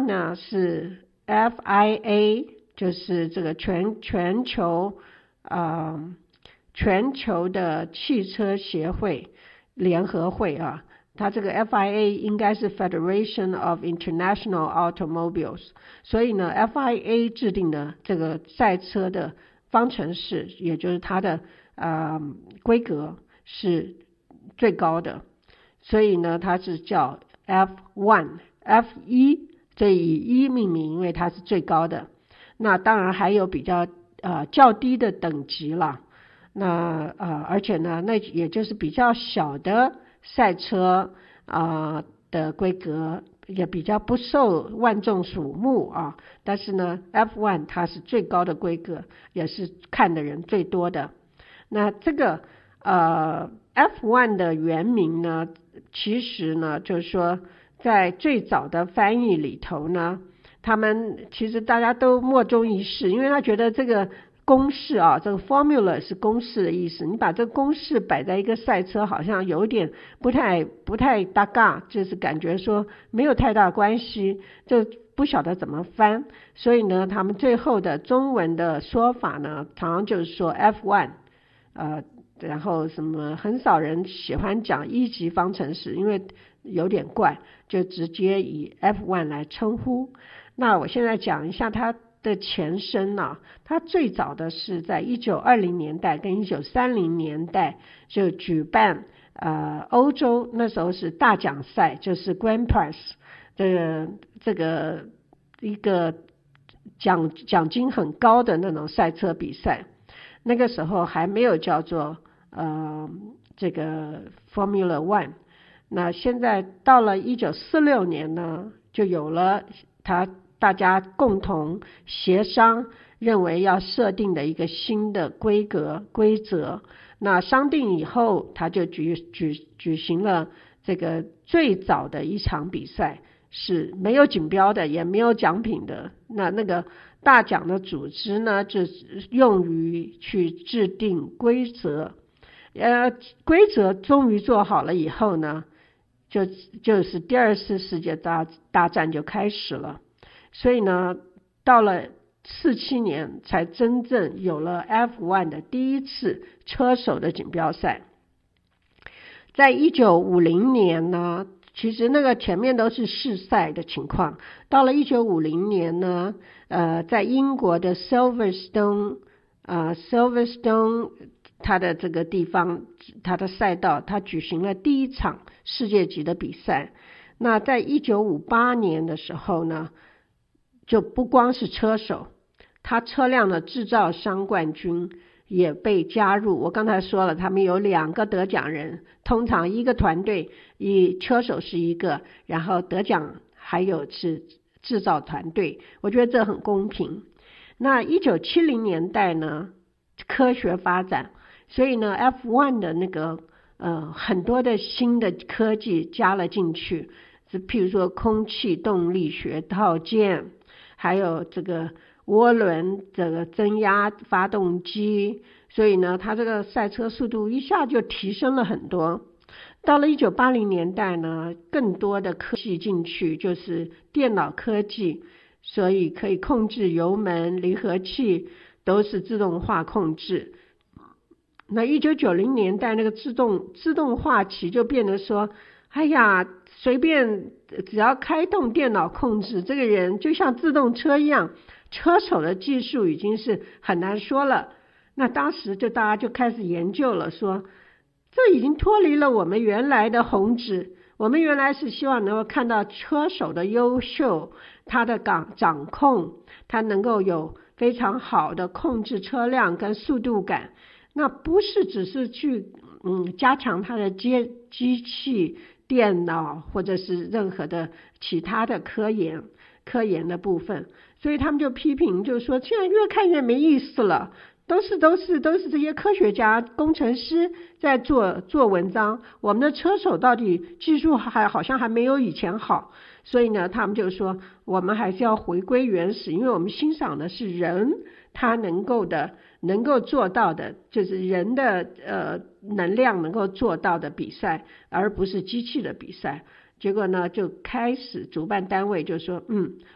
呢是 FIA， 就是这个全球的汽车协会联合会啊，它这个 FIA 应该是 Federation of International Automobiles， 所以呢 FIA 制定的这个赛车的方程式，也就是它的规格是最高的，所以呢它是叫 F1， 这以1命名，因为它是最高的。那当然还有比较较低的等级啦，那而且呢那也就是比较小的赛车的规格也比较不受万众瞩目啊，但是呢 F1 它是最高的规格，也是看的人最多的。那这个F1 的原名呢，其实呢就是说在最早的翻译里头呢，他们其实大家都莫衷一是，因为他觉得这个公式啊，这个 formula 是公式的意思，你把这个公式摆在一个赛车好像有点不太搭嘎，就是感觉说没有太大关系，就不晓得怎么翻。所以呢他们最后的中文的说法呢，常常就是说 F1 然后什么很少人喜欢讲1级方程式，因为有点怪，就直接以 F1 来称呼。那我现在讲一下它的前身啊，它最早的是在1920年代跟1930年代就举办欧洲那时候是大奖赛，就是 Grand Prix， 这个一个奖金很高的那种赛车比赛，那个时候还没有叫做这个 Formula One。 那现在到了1946年呢，就有了大家共同协商认为要设定的一个新的规则。那商定以后，他就举行了这个最早的一场比赛，是没有锦标的，也没有奖品的。那个大奖的组织呢，就用于去制定规则。规则终于做好了以后呢，就是第二次世界大战就开始了。所以呢到了47年才真正有了 F1 的第一次车手的锦标赛。在1950年呢，其实那个前面都是试赛的情况，到了1950年呢在英国的 Silverstone 它的这个地方，它的赛道，它举行了第一场世界级的比赛。那在1958年的时候呢，就不光是车手，他车辆的制造商冠军也被加入。我刚才说了，他们有2个得奖人，通常一个团队以车手是一个，然后得奖还有是制造团队，我觉得这很公平。那1970年代呢，科学发展，所以呢 F1 的那个很多的新的科技加了进去，譬如说空气动力学套件，还有这个涡轮这个增压发动机，所以呢它这个赛车速度一下就提升了很多。到了1980年代呢，更多的科技进去，就是电脑科技，所以可以控制油门离合器都是自动化控制。那1990年代那个自动化期就变得说，哎呀随便只要开动电脑控制，这个人就像自动车一样，车手的技术已经是很难说了。那当时就大家就开始研究了，说这已经脱离了我们原来的宏旨，我们原来是希望能够看到车手的优秀，他的掌控，他能够有非常好的控制车辆跟速度感，那不是只是去加强他的机器电脑或者是任何的其他的科研的部分。所以他们就批评，就是说现在越看越没意思了，都是这些科学家工程师在做文章，我们的车手到底技术好像还没有以前好。所以呢他们就说我们还是要回归原始，因为我们欣赏的是人他能够做到的，就是人的能量能够做到的比赛，而不是机器的比赛。结果呢就开始主办单位就说